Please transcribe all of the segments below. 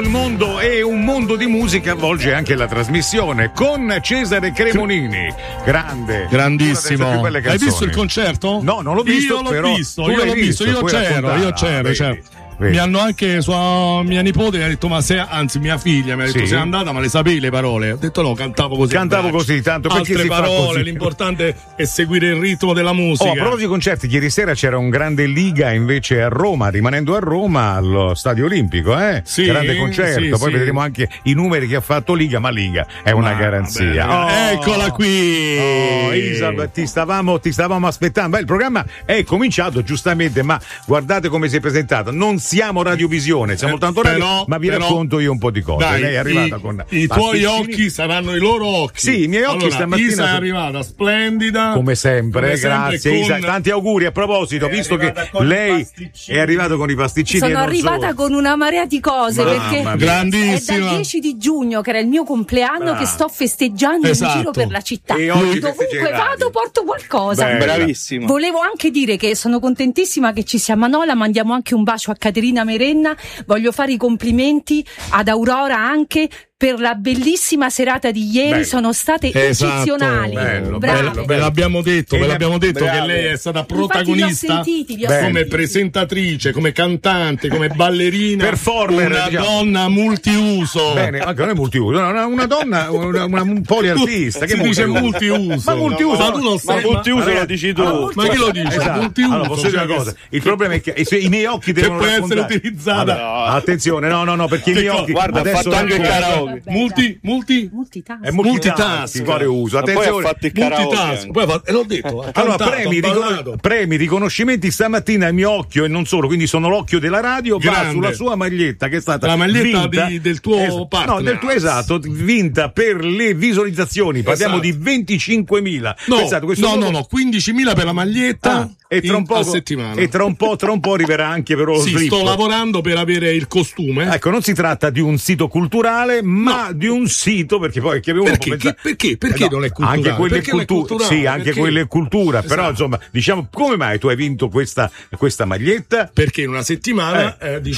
Il mondo e un mondo di musica avvolge anche la trasmissione con Cesare Cremonini, grandissimo. Hai visto il concerto? No, non l'ho visto. Io l'ho però visto, io c'ero. Mi hanno anche sua mia nipote mi ha detto mia figlia mi ha detto sei andata, ma le sapevi le parole? Ho detto no, cantavo così tanto perché altre si parole, fa così. L'importante è seguire il ritmo della musica. A proposito di concerti, ieri sera c'era un grande Liga invece a Roma, rimanendo a Roma allo Stadio Olimpico, grande concerto, poi vedremo anche i numeri che ha fatto Liga, ma Liga è una garanzia. Eccola qui. Isabel, ti stavamo aspettando. Il programma è cominciato giustamente, ma guardate come si è presentata. Non siamo radiovisione, siamo tanto radio, ma vi racconto io un po' di cose. Dai, lei è arrivata con i tuoi occhi saranno i loro occhi. Sì, i miei occhi stamattina. Isa è arrivata splendida. Come sempre, grazie Isa. Tanti auguri a proposito, visto che lei è arrivata con i pasticcini. Sono arrivata con una marea di cose perché grandissima. È dal 10 di giugno, che era il mio compleanno, che sto festeggiando in giro per la città. E oggi dovunque vado porto qualcosa. Bravissimo. Volevo anche dire che sono contentissima che ci sia Manola, mandiamo anche un bacio a Caterina Merenna, voglio fare i complimenti ad Aurora anche per la bellissima serata di ieri. Sono state eccezionali. Ve l'abbiamo detto che lei è stata protagonista come presentatrice, come cantante, come ballerina, performer, una donna multiuso. Bene, anche non è multiuso, una donna, un poliartista. Che dice multiuso? Ma multiuso, ma tu non sai, multiuso lo dici tu. Ma chi lo dice? Multiuso. Allora, posso dire una cosa. Il problema è che i miei occhi devono può essere utilizzata. Allora, attenzione, no, perché i miei occhi. Guarda, ha fatto anche il karaoke. Multitask. È multitasking, quale uso. Attenzione, multitasking. L'ho detto. Allora, premi, riconoscimenti stamattina il mio occhio, e non solo, quindi sono l'occhio della radio, va sulla sua maglietta, che è stata la maglietta vinta, del tuo partner. No, del tuo, esatto, vinta per le visualizzazioni. Parliamo di 25.000. No, 15.000 per la maglietta. E tra un po' a settimana. E tra un po' arriverà anche per lo slip. Sto lavorando per avere il costume. Ecco, non si tratta di un sito culturale, ma di un sito, perché poi uno perché non è culturale? Anche quello è cultura. Sì, anche quello è cultura, esatto. Però insomma, diciamo, come mai tu hai vinto questa maglietta? Perché in una settimana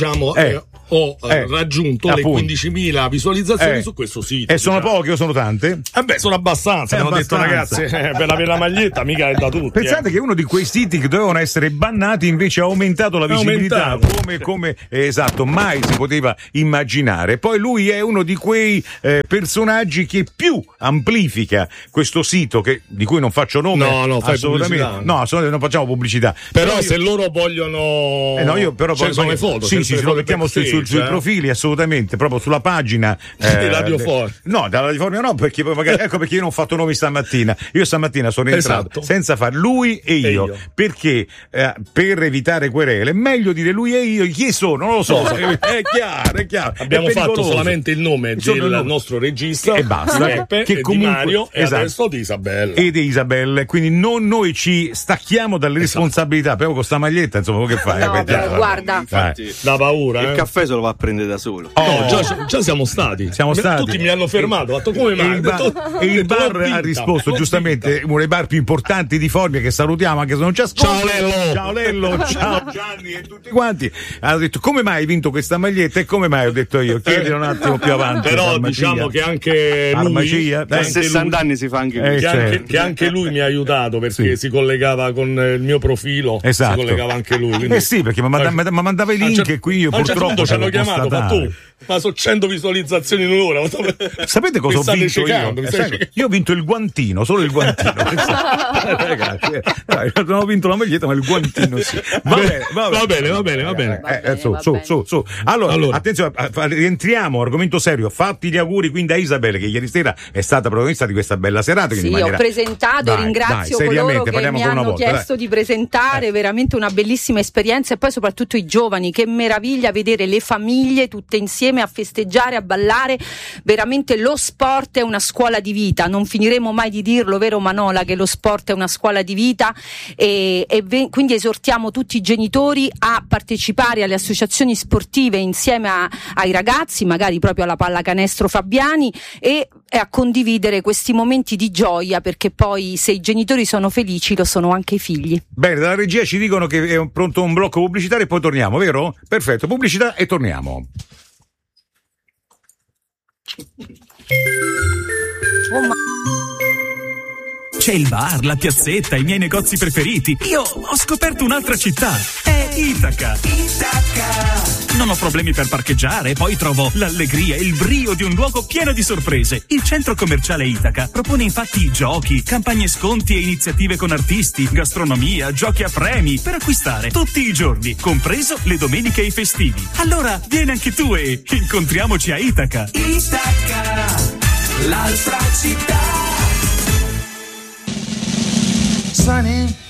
ho raggiunto appunto le 15.000 visualizzazioni su questo sito. E sono poche o sono tante? Sono abbastanza. Mi hanno detto, ragazzi, per avere la maglietta mica è da tutti. Pensate che uno di quei siti che dovevano essere bannati invece ha aumentato la visibilità, come esatto, mai si poteva immaginare. Poi lui è uno di quei personaggi che più amplifica questo sito, di cui non faccio nome. No, assolutamente. No, assolutamente non facciamo pubblicità. Però se loro vogliono sono le foto. Sì, lo mettiamo sui profili, assolutamente, proprio sulla pagina di Radio Forte. No, dalla Radio Forte no, perché poi magari ecco perché io non ho fatto nomi stamattina. Io stamattina sono entrato senza far lui e io. Perché per evitare querele è meglio dire lui e io. Chi sono? Non lo so. È chiaro. Abbiamo fatto solamente il nome del nostro regista e basta, che comunque, di Mario e adesso di Isabella. E di Isabella, quindi noi ci stacchiamo dalle responsabilità. Proprio con sta maglietta, insomma, che fai? No, guarda, infatti, da paura. Il caffè se lo va a prendere da solo. Già siamo stati. Tutti mi hanno fermato. Come mai? Il bar ha risposto giustamente, uno dei bar più importanti di Formia, che salutiamo anche se non ci ascolta. Ciao Lello, ciao Gianni e tutti quanti. Hanno detto come mai hai vinto questa maglietta e come mai, ho detto io, chiedilo un attimo più avanti. Però diciamo che anche lui a 60 anni si fa anche lui. Che anche lui mi ha aiutato perché si collegava con il mio profilo. Esatto. Si collegava anche lui. Quindi... sì, perché mi mandava i link e qui io purtroppo ci hanno chiamato, ma sono 100 visualizzazioni in un'ora. Sapete cosa ho vinto io? Io ho vinto il guantino, solo il guantino. Ragazzi, non ho vinto la maglietta, ma il guantino sì. Va bene. Su. Allora, attenzione, rientriamo, argomento serio. Fatti gli auguri quindi a Isabella, che ieri sera è stata protagonista di questa bella serata. Sì, ho presentato, ringrazio coloro che mi hanno chiesto di presentare, veramente una bellissima esperienza, e poi soprattutto i giovani, che meraviglia vedere le famiglie tutte insieme a festeggiare, a ballare. Veramente lo sport è una scuola di vita, non finiremo mai di dirlo, vero Manola, che lo sport è una scuola di vita, e quindi esortiamo tutti i genitori a partecipare alle associazioni sportive insieme ai ragazzi, magari proprio alla Pallacanestro Fabiani, e a condividere questi momenti di gioia, perché poi se i genitori sono felici lo sono anche i figli. Bene, dalla regia ci dicono che è pronto un blocco pubblicitario e poi torniamo, vero? Perfetto, pubblicità e torniamo. C'è il bar, la piazzetta, i miei negozi preferiti. Io ho scoperto un'altra città. È Itaca. Non ho problemi per parcheggiare, poi trovo l'allegria e il brio di un luogo pieno di sorprese. Il centro commerciale Itaca propone infatti giochi, campagne sconti e iniziative con artisti, gastronomia, giochi a premi per acquistare tutti i giorni, compreso le domeniche e i festivi. Allora vieni anche tu e incontriamoci a Itaca. Itaca, l'altra città. Sunny